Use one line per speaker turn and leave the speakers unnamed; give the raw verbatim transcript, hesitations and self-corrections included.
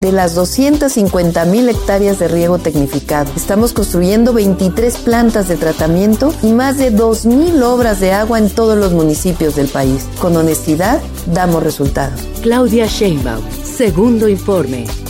de las doscientas cincuenta mil hectáreas de riego tecnificado. Estamos construyendo veintitrés plantas de tratamiento y más de dos mil obras de agua en todos los municipios del país. Con honestidad, damos resultados.
Claudia Sheinbaum, Segundo Informe.